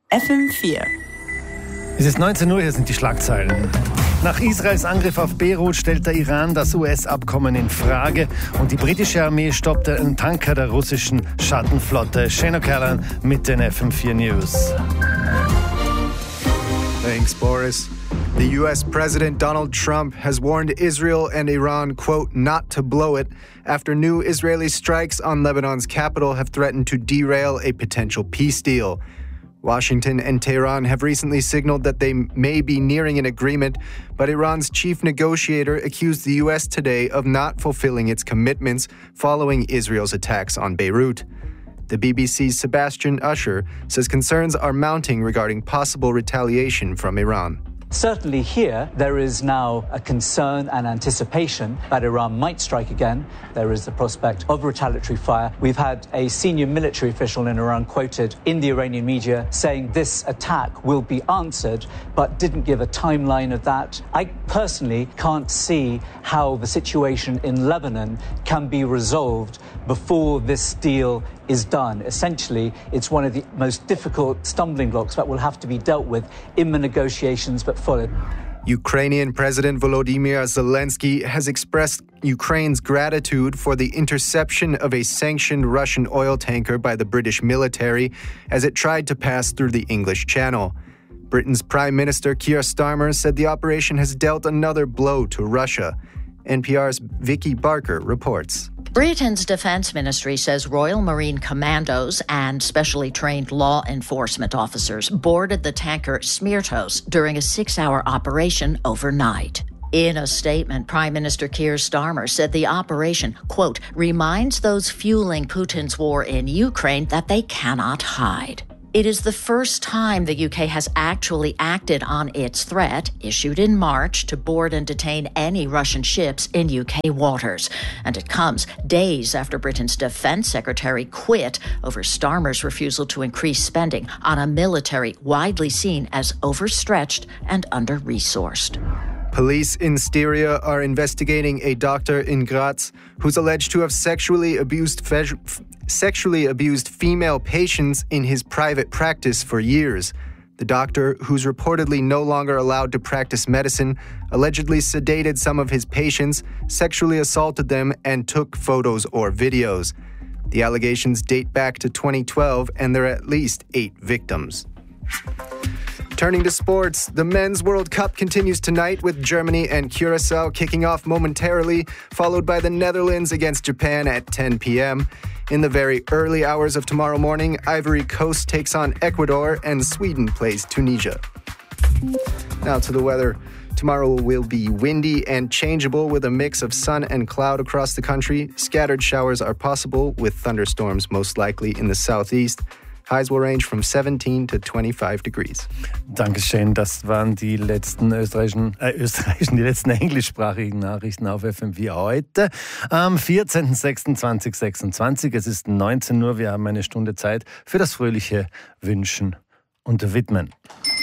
FM4. Es ist 19 Uhr, hier sind die Schlagzeilen. Nach Israels Angriff auf Beirut stellt der Iran das US-Abkommen in Frage und die britische Armee stoppte einen Tanker der russischen Schattenflotte. Shane O'Callaghan mit den FM4 News. Thanks, Boris. The U.S. President Donald Trump has warned Israel and Iran, quote, not to blow it, after new Israeli strikes on Lebanon's capital have threatened to derail a potential peace deal. Washington and Tehran have recently signaled that they may be nearing an agreement, but Iran's chief negotiator accused the U.S. today of not fulfilling its commitments following Israel's attacks on Beirut. The BBC's Sebastian Usher says concerns are mounting regarding possible retaliation from Iran. Certainly here, there is now a concern and anticipation that Iran might strike again. There is the prospect of retaliatory fire. We've had a senior military official in Iran quoted in the Iranian media saying this attack will be answered, but didn't give a timeline of that. I personally can't see how the situation in Lebanon can be resolved before this deal is done. Essentially, it's one of the most difficult stumbling blocks that will have to be dealt with in the negotiations that follow. Ukrainian President Volodymyr Zelensky has expressed Ukraine's gratitude for the interception of a sanctioned Russian oil tanker by the British military as it tried to pass through the English Channel. Britain's Prime Minister Keir Starmer said the operation has dealt another blow to Russia. NPR's Vicky Barker reports. Britain's Defence Ministry says Royal Marine Commandos and specially trained law enforcement officers boarded the tanker Smirtos during a 6-hour operation overnight. In a statement, Prime Minister Keir Starmer said the operation, quote, reminds those fueling Putin's war in Ukraine that they cannot hide. It is the first time the UK has actually acted on its threat, issued in March, to board and detain any Russian ships in UK waters. And it comes days after Britain's Defence Secretary quit over Starmer's refusal to increase spending on a military widely seen as overstretched and under-resourced. Police in Styria are investigating a doctor in Graz who's alleged to have sexually abused female patients in his private practice for years. The doctor, who's reportedly no longer allowed to practice medicine, allegedly sedated some of his patients, sexually assaulted them, and took photos or videos. The allegations date back to 2012, and there are at least 8 victims. Turning to sports, the Men's World Cup continues tonight with Germany and Curacao kicking off momentarily, followed by the Netherlands against Japan at 10 p.m. In the very early hours of tomorrow morning, Ivory Coast takes on Ecuador and Sweden plays Tunisia. Now to the weather. Tomorrow will be windy and changeable with a mix of sun and cloud across the country. Scattered showers are possible with thunderstorms most likely in the southeast. Highs will range from 17 to 25 degrees. Dankeschön, das waren die letzten die letzten englischsprachigen Nachrichten auf FM4 heute. Am 14.06.2026, es ist 19 Uhr, wir haben eine Stunde Zeit für das fröhliche Wünschen und Widmen.